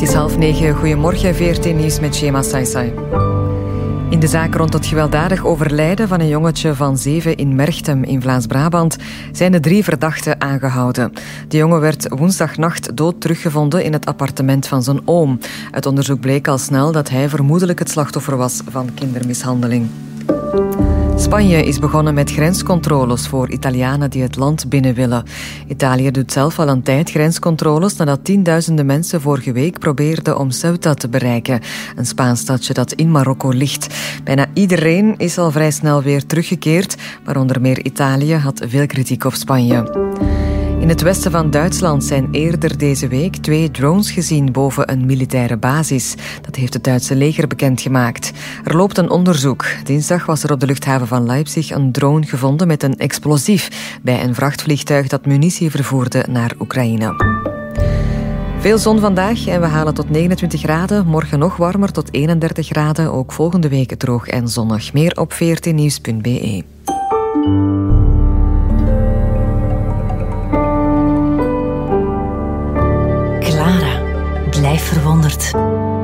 Het is 8:30. Goedemorgen, VRT Nieuws met Shema Saisai. In de zaak rond het gewelddadig overlijden van een jongetje van 7 in Merchtem in Vlaams-Brabant zijn de 3 verdachten aangehouden. De jongen werd woensdagnacht dood teruggevonden in het appartement van zijn oom. Het onderzoek bleek al snel dat hij vermoedelijk het slachtoffer was van kindermishandeling. Spanje is begonnen met grenscontroles voor Italianen die het land binnen willen. Italië doet zelf al een tijd grenscontroles nadat tienduizenden mensen vorige week probeerden om Ceuta te bereiken, een Spaans stadje dat in Marokko ligt. Bijna iedereen is al vrij snel weer teruggekeerd, maar onder meer Italië had veel kritiek op Spanje. In het westen van Duitsland zijn eerder deze week 2 drones gezien boven een militaire basis. Dat heeft het Duitse leger bekendgemaakt. Er loopt een onderzoek. Dinsdag was er op de luchthaven van Leipzig een drone gevonden met een explosief bij een vrachtvliegtuig dat munitie vervoerde naar Oekraïne. Veel zon vandaag en we halen tot 29 graden. Morgen nog warmer tot 31 graden. Ook volgende week droog en zonnig. Meer op vrtnieuws.be. Blijf verwonderd.